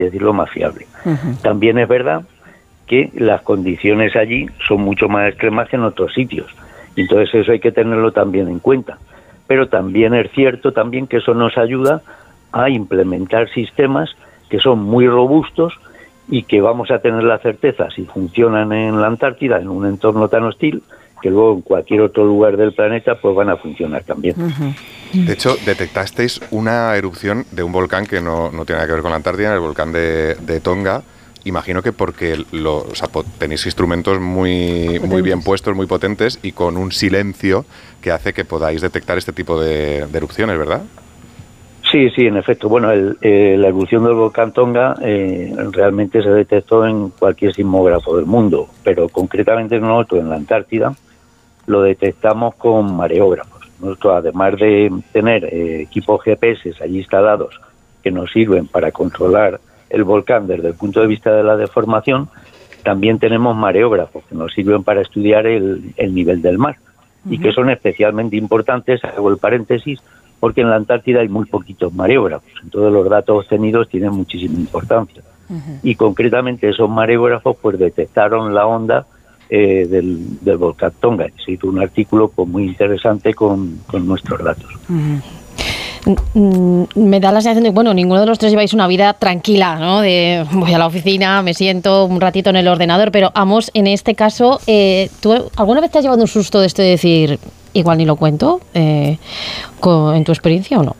decirlo, más fiable. También es verdad que las condiciones allí son mucho más extremas que en otros sitios, y entonces eso hay que tenerlo también en cuenta. Pero también es cierto también que eso nos ayuda a implementar sistemas que son muy robustos y que vamos a tener la certeza, si funcionan en la Antártida, en un entorno tan hostil, que luego en cualquier otro lugar del planeta pues van a funcionar también. De hecho, detectasteis una erupción de un volcán que no tiene nada que ver con la Antártida, el volcán de Tonga. Imagino que porque tenéis instrumentos muy bien puestos, muy potentes y con un silencio que hace que podáis detectar este tipo de erupciones, ¿verdad? Sí, en efecto. Bueno, la erupción del volcán Tonga realmente se detectó en cualquier sismógrafo del mundo, pero concretamente nosotros en la Antártida lo detectamos con mareógrafos. Nosotros, además de tener equipos GPS allí instalados que nos sirven para controlar el volcán desde el punto de vista de la deformación, también tenemos mareógrafos que nos sirven para estudiar el nivel del mar y que son especialmente importantes, hago el paréntesis, porque en la Antártida hay muy poquitos mareógrafos, entonces los datos obtenidos tienen muchísima importancia. Y concretamente esos mareógrafos pues detectaron la onda del volcán Tonga. Se hizo un artículo pues muy interesante con nuestros datos. Me da la sensación de, bueno, ninguno de los tres lleváis una vida tranquila, ¿no? De voy a la oficina, me siento un ratito en el ordenador, pero Amos, en este caso, ¿tú alguna vez te has llevado un susto de esto de decir, igual ni lo cuento, en tu experiencia o no?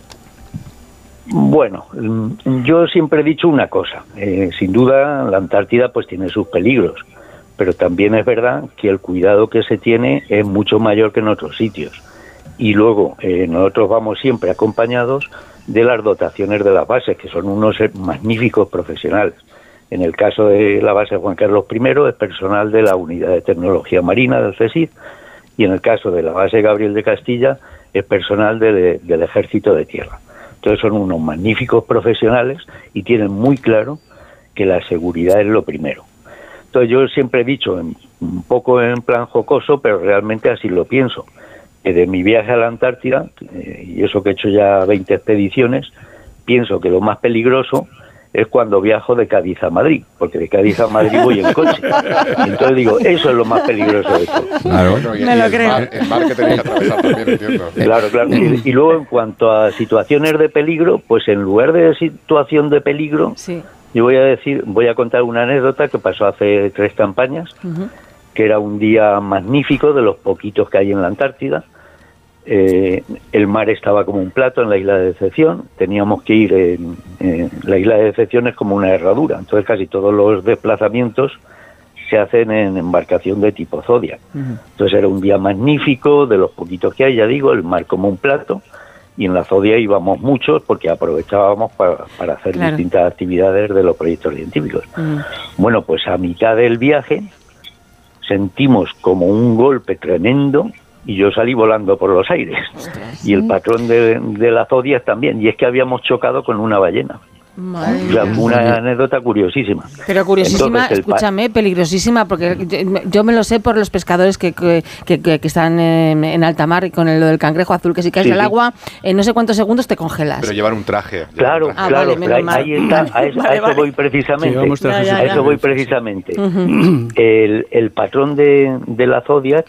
Bueno, yo siempre he dicho una cosa, sin duda la Antártida pues tiene sus peligros, pero también es verdad que el cuidado que se tiene es mucho mayor que en otros sitios. Y luego nosotros vamos siempre acompañados de las dotaciones de las bases, que son unos magníficos profesionales. En el caso de la base Juan Carlos I es personal de la Unidad de Tecnología Marina del CSIC, y en el caso de la base Gabriel de Castilla es personal del Ejército de Tierra. Entonces son unos magníficos profesionales y tienen muy claro que la seguridad es lo primero. Entonces yo siempre he dicho, un poco en plan jocoso, pero realmente así lo pienso, que de mi viaje a la Antártida, y eso que he hecho ya 20 expediciones, pienso que lo más peligroso es cuando viajo de Cádiz a Madrid, porque de Cádiz a Madrid voy en coche. Entonces digo, eso es lo más peligroso de todo. Claro, bueno, y el mar que tenéis que atravesar también, entiendo. Claro. Y luego en cuanto a situaciones de peligro, pues en lugar de situación de peligro, sí, yo voy a contar una anécdota que pasó hace 3 campañas, que era un día magnífico, de los poquitos que hay en la Antártida. El mar estaba como un plato en la isla de Decepción, teníamos que ir la isla de Decepción es como una herradura, entonces casi todos los desplazamientos se hacen en embarcación de tipo Zodiac. Entonces era un día magnífico, de los poquitos que hay, ya digo, el mar como un plato, y en la Zodiac íbamos muchos porque aprovechábamos para hacer distintas actividades de los proyectos científicos. Bueno, pues a mitad del viaje sentimos como un golpe tremendo y yo salí volando por los aires. Y el patrón de la Zodiac también, y es que habíamos chocado con una ballena. O sea, una anécdota curiosísima. Pero curiosísima, entonces, escúchame, peligrosísima, porque yo me lo sé por los pescadores que están en alta mar y con lo del cangrejo azul, que si caes al agua, en no sé cuántos segundos te congelas. Pero llevar un traje. Claro, vale, ahí está, a eso voy precisamente. A eso voy precisamente. El patrón de la Zodiac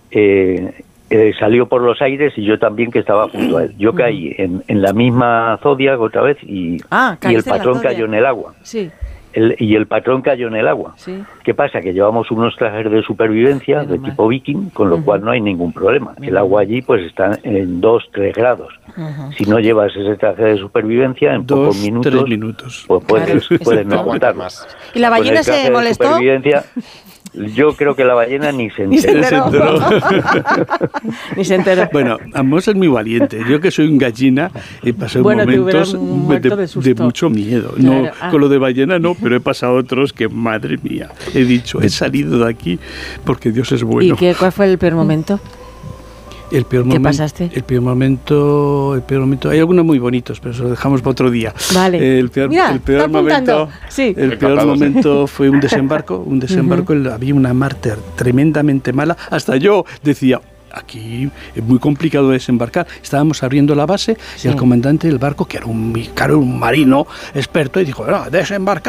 salió por los aires y yo también, que estaba junto a él. Yo caí en la misma Zodiac otra vez y el patrón cayó en el agua. Sí. El patrón cayó en el agua. Sí. ¿Qué pasa? Que llevamos unos trajes de supervivencia de tipo viking, con lo cual no hay ningún problema. El agua allí pues está en 2-3 grados. Si no llevas ese traje de supervivencia, en pocos minutos pues puedes no aguantar más. ¿Y la ballena se molestó? Yo creo que la ballena ni se enteró. Ni se enteró. Bueno, Amos es muy valiente. Yo, que soy un gallina, he pasado momentos de mucho miedo. Claro. No, con lo de ballena no, pero he pasado otros que, madre mía, he dicho, he salido de aquí porque Dios es bueno. ¿Y cuál fue el peor momento? ¿Qué pasaste? El peor momento, hay algunos muy bonitos, pero eso lo dejamos para otro día. Vale. El peor momento fue un desembarco. Había una mar tremendamente mala. Hasta yo decía, aquí es muy complicado desembarcar. Estábamos abriendo la base y el comandante del barco, que era un marino experto, y dijo, no, desembarcar